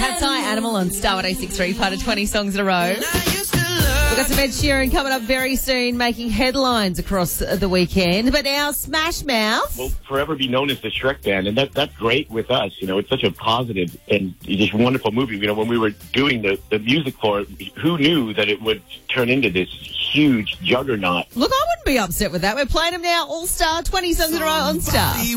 Cat's Eye Animal on Star 106.3, part of 20 songs in a row. We've got some Ed Sheeran coming up very soon, making headlines across the weekend. But now Smash Mouth will forever be known as the Shrek Band, and that's great with us. You know, it's such a positive and just wonderful movie. You know, when we were doing the music for it, who knew that it would turn into this huge juggernaut? Look, I wouldn't be upset with that. We're playing them now, All Star, 20 songs in a row on Star.